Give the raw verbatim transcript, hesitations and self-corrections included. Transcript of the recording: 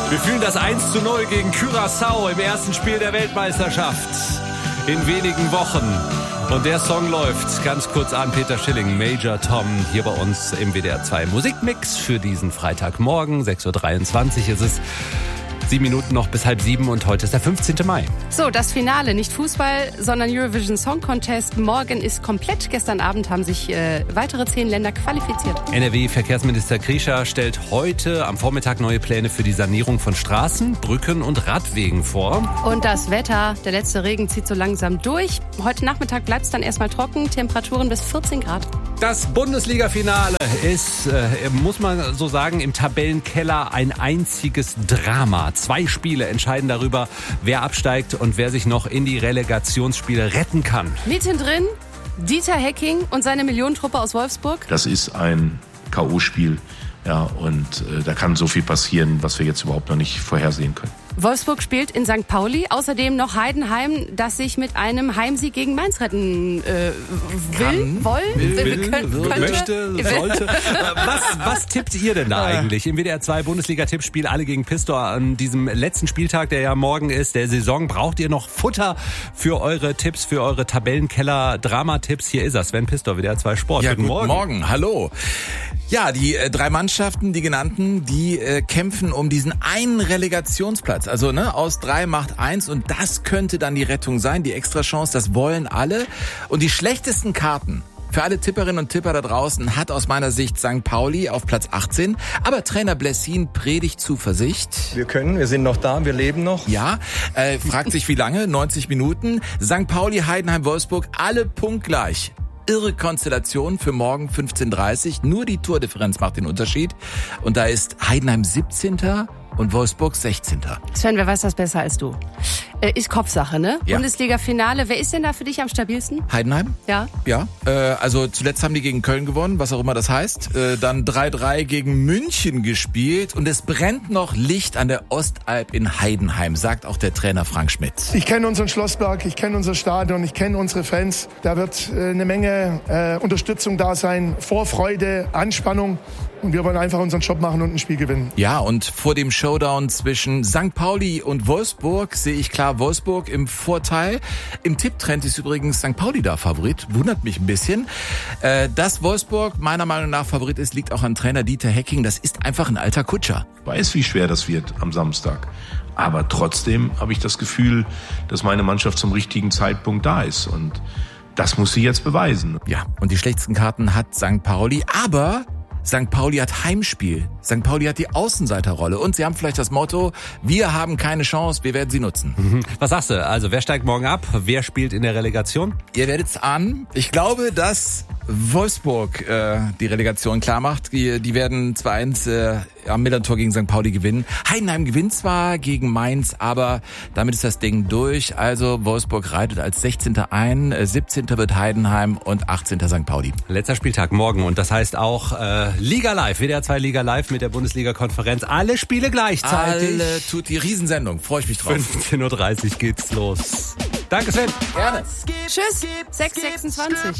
Wir fühlen das eins zu null gegen Curaçao im ersten Spiel der Weltmeisterschaft in wenigen Wochen. Und der Song läuft ganz kurz an. Peter Schilling, Major Tom, hier bei uns im W D R zwei Musikmix für diesen Freitagmorgen. sechs Uhr dreiundzwanzig ist es. Sieben Minuten noch bis halb sieben und heute ist der fünfzehnte Mai. So, das Finale, nicht Fußball, sondern Eurovision Song Contest. Morgen ist komplett. Gestern Abend haben sich äh, weitere zehn Länder qualifiziert. N R W-Verkehrsminister Krischer stellt heute am Vormittag neue Pläne für die Sanierung von Straßen, Brücken und Radwegen vor. Und das Wetter, der letzte Regen zieht so langsam durch. Heute Nachmittag bleibt es dann erstmal trocken, Temperaturen bis vierzehn Grad. Das Bundesliga-Finale ist, äh, muss man so sagen, im Tabellenkeller ein einziges Drama. Zwei Spiele entscheiden darüber, wer absteigt und wer sich noch in die Relegationsspiele retten kann. Mittendrin Dieter Hecking und seine Millionentruppe aus Wolfsburg. Das ist ein K O-Spiel, ja, und äh, da kann so viel passieren, was wir jetzt überhaupt noch nicht vorhersehen können. Wolfsburg spielt in Sankt Pauli, außerdem noch Heidenheim, das sich mit einem Heimsieg gegen Mainz retten äh, will, Kann, woll, will, will, können, könnte, möchte, sollte. Was, was tippt ihr denn da eigentlich im W D R zwei Bundesliga-Tippspiel alle gegen Pistor an diesem letzten Spieltag, der ja morgen ist, der Saison? Braucht ihr noch Futter für eure Tipps, für eure Tabellenkeller-Dramatipps? Hier ist er, Sven Pistor, W D R zwei Sport. Ja, guten, guten Morgen. Morgen, hallo. Ja, die äh, drei Mannschaften, die genannten, die äh, kämpfen um diesen einen Relegationsplatz. Also ne, aus drei macht eins und das könnte dann die Rettung sein, die Extrachance, das wollen alle. Und die schlechtesten Karten für alle Tipperinnen und Tipper da draußen hat aus meiner Sicht Sankt Pauli auf Platz achtzehn. Aber Trainer Blessin predigt Zuversicht. Wir können, wir sind noch da, wir leben noch. Ja, äh, fragt sich wie lange, neunzig Minuten. Sankt Pauli, Heidenheim, Wolfsburg, alle punktgleich. Irre Konstellation für morgen fünfzehn Uhr dreißig. Nur die Tordifferenz macht den Unterschied. Und da ist Heidenheim siebzehnter und Wolfsburg sechzehnter Sven, wer weiß das besser als du? Äh, ist Kopfsache, ne? Ja. Bundesliga-Finale. Wer ist denn da für dich am stabilsten? Heidenheim? Ja. Ja, äh, also zuletzt haben die gegen Köln gewonnen, was auch immer das heißt. Äh, dann drei drei gegen München gespielt und es brennt noch Licht an der Ostalb in Heidenheim, sagt auch der Trainer Frank Schmidt. Ich kenne unseren Schlossberg, ich kenne unser Stadion, ich kenne unsere Fans. Da wird äh, eine Menge äh, Unterstützung da sein, Vorfreude, Anspannung. Und wir wollen einfach unseren Job machen und ein Spiel gewinnen. Ja, und vor dem Showdown zwischen Sankt Pauli und Wolfsburg sehe ich klar Wolfsburg im Vorteil. Im Tipptrend ist übrigens Sankt Pauli da Favorit. Wundert mich ein bisschen. Äh, dass Wolfsburg meiner Meinung nach Favorit ist, liegt auch an Trainer Dieter Hecking. Das ist einfach ein alter Kutscher. Ich weiß, wie schwer das wird am Samstag. Aber trotzdem habe ich das Gefühl, dass meine Mannschaft zum richtigen Zeitpunkt da ist. Und das muss sie jetzt beweisen. Ja, und die schlechtesten Karten hat Sankt Pauli. Aber Sankt Pauli hat Heimspiel. Sankt Pauli hat die Außenseiterrolle. Und sie haben vielleicht das Motto, wir haben keine Chance, wir werden sie nutzen. Was sagst du? Also wer steigt morgen ab? Wer spielt in der Relegation? Ihr werdet's ahnen. Ich glaube, dass Wolfsburg äh, die Relegation klar macht. Die, die werden zwei eins äh, am Millantor gegen Sankt Pauli gewinnen. Heidenheim gewinnt zwar gegen Mainz, aber damit ist das Ding durch. Also Wolfsburg reitet als sechzehnter ein, äh, siebzehnter wird Heidenheim und achtzehnter Sankt Pauli. Letzter Spieltag morgen und das heißt auch äh, Liga Live, W D R zwei Liga Live mit der Bundesliga-Konferenz. Alle Spiele gleichzeitig. Alle tut die Riesensendung. Freue ich mich drauf. fünfzehn Uhr dreißig geht's los. Danke, Sven. Gerne. Tschüss, sechs Uhr sechsundzwanzig.